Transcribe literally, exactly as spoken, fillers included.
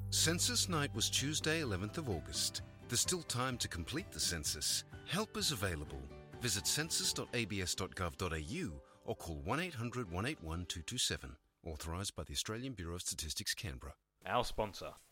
Census night was Tuesday, eleventh of August. There's still time to complete the census. Help is available. Visit census dot a b s dot gov dot a u or call one eight hundred one eight one two two seven. Authorised by the Australian Bureau of Statistics, Canberra. Our sponsor,